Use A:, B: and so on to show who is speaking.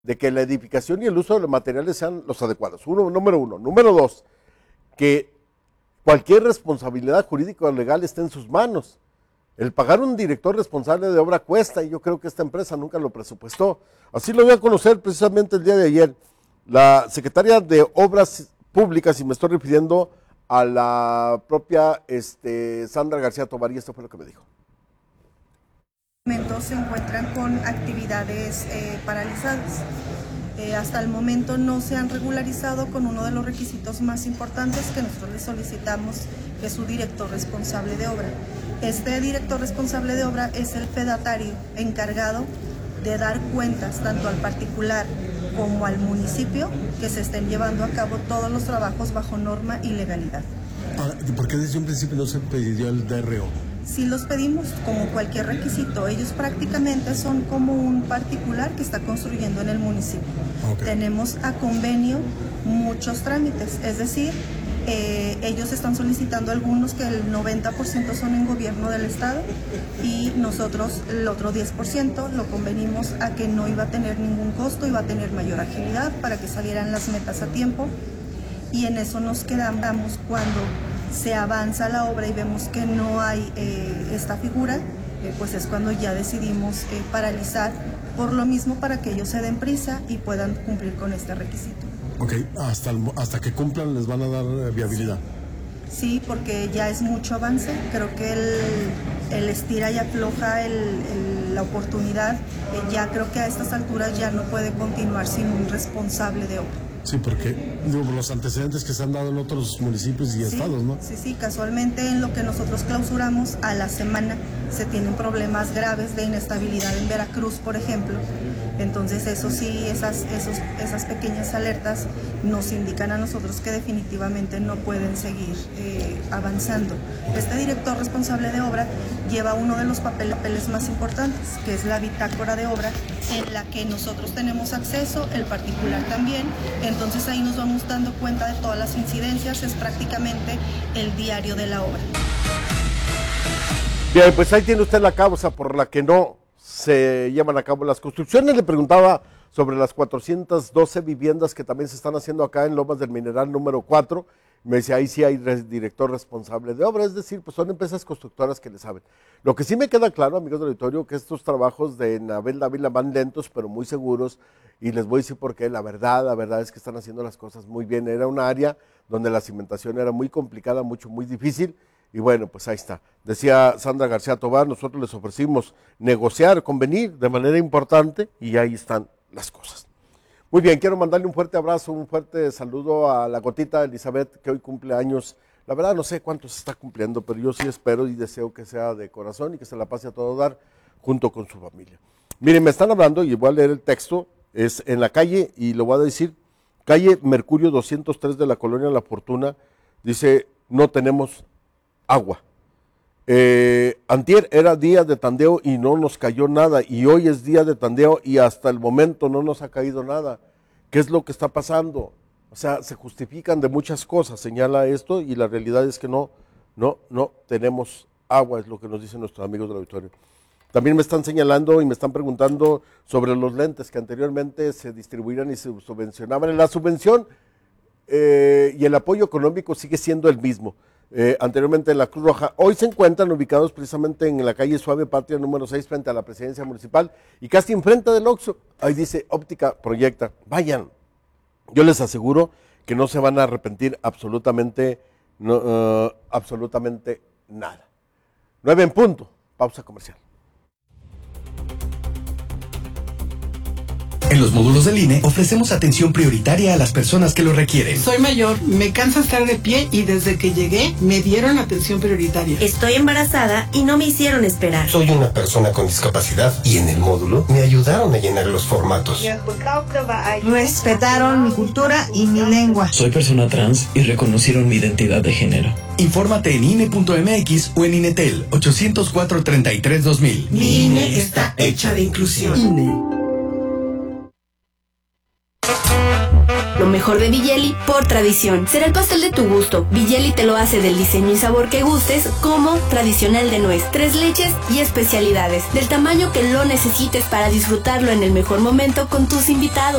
A: de que la edificación y el uso de los materiales sean los adecuados. Número uno. Número dos, que cualquier responsabilidad jurídica o legal esté en sus manos. El pagar un director responsable de obra cuesta, y yo creo que esta empresa nunca lo presupuestó. Así lo voy a conocer precisamente el día de ayer. La secretaria de Obras Públicas, y me estoy refiriendo a la propia Sandra García Tovar, y esto fue lo que me dijo.
B: Se encuentran con actividades paralizadas. Hasta el momento no se han regularizado con uno de los requisitos más importantes que nosotros les solicitamos, que es su director responsable de obra. Este director responsable de obra es el fedatario encargado de dar cuentas tanto al particular como al municipio que se estén llevando a cabo todos los trabajos bajo norma y legalidad.
C: ¿Por qué desde un principio no se pidió el DRO?
B: Sí los pedimos como cualquier requisito. Ellos prácticamente son como un particular que está construyendo en el municipio. Okay. Tenemos a convenio muchos trámites, es decir, ellos están solicitando algunos que el 90% son en gobierno del estado y nosotros el otro 10% lo convenimos a que no iba a tener ningún costo, iba a tener mayor agilidad para que salieran las metas a tiempo, y en eso nos quedamos cuando se avanza la obra y vemos que no hay esta figura, pues es cuando ya decidimos paralizar, por lo mismo para que ellos se den prisa y puedan cumplir con este requisito.
C: Ok, hasta que cumplan les van a dar viabilidad.
B: Sí, porque ya es mucho avance, creo que el estira y afloja la oportunidad, ya creo que a estas alturas ya no puede continuar sin un responsable de obra.
C: Sí, porque los antecedentes que se han dado en otros municipios y estados, ¿no?
B: Sí, casualmente en lo que nosotros clausuramos a la semana se tienen problemas graves de inestabilidad en Veracruz, por ejemplo. Entonces eso sí, esas pequeñas alertas nos indican a nosotros que definitivamente no pueden seguir avanzando. Este director responsable de obra lleva uno de los papeles más importantes, que es la bitácora de obra, en la que nosotros tenemos acceso, el particular también. Entonces ahí nos vamos dando cuenta de todas las incidencias, es prácticamente el diario de la obra.
A: Bien, pues ahí tiene usted la causa por la que no se llevan a cabo las construcciones. Le preguntaba sobre las 412 viviendas que también se están haciendo acá en Lomas del Mineral número 4. Me decía, ahí sí hay director responsable de obra, es decir, pues son empresas constructoras que le saben. Lo que sí me queda claro, amigos del auditorio, que estos trabajos de Nabel Dávila van lentos, pero muy seguros, y les voy a decir por qué. La verdad es que están haciendo las cosas muy bien. Era un área donde la cimentación era muy complicada, muy difícil, y bueno, pues ahí está. Decía Sandra García Tovar, nosotros les ofrecimos negociar, convenir de manera importante, y ahí están las cosas. Muy bien, quiero mandarle un fuerte abrazo, un fuerte saludo a la gotita Elizabeth, que hoy cumple años. La verdad no sé cuántos está cumpliendo, pero yo sí espero y deseo que sea de corazón y que se la pase a todo dar junto con su familia. Miren, me están hablando, y voy a leer el texto, es en la calle, y lo voy a decir, calle Mercurio 203 de la colonia La Fortuna, dice, no tenemos agua. Antier era día de tandeo y no nos cayó nada, y hoy es día de tandeo y hasta el momento no nos ha caído nada. ¿Qué es lo que está pasando? O sea, se justifican de muchas cosas, señala esto, y la realidad es que no tenemos agua, es lo que nos dicen nuestros amigos del auditorio. También me están señalando y me están preguntando sobre los lentes que anteriormente se distribuían y se subvencionaban. La subvención y el apoyo económico sigue siendo el mismo. Anteriormente en la Cruz Roja, hoy se encuentran ubicados precisamente en la calle Suave Patria número 6 frente a la presidencia municipal y casi enfrente del Oxxo. Ahí dice Óptica Proyecta. Vayan, yo les aseguro que no se van a arrepentir absolutamente nada. 9 en punto, pausa comercial.
D: En los módulos del INE ofrecemos atención prioritaria a las personas que lo requieren.
E: Soy mayor, me cansa estar de pie y desde que llegué me dieron atención prioritaria.
F: Estoy embarazada y no me hicieron esperar.
D: Soy una persona con discapacidad y en el módulo me ayudaron a llenar los formatos.
G: Respetaron mi cultura y mi lengua.
H: Soy persona trans y reconocieron mi identidad de género.
D: Infórmate en INE.mx o en INETEL 804-33-2000.
E: Mi INE está hecha de inclusión.
G: INE.
I: Lo
F: mejor de Villeli por tradición. Será el pastel de tu gusto. Villeli te lo hace del diseño y sabor que gustes, como tradicional de nuez, 3 leches y especialidades, del tamaño que lo necesites para disfrutarlo en el mejor momento con tus invitados.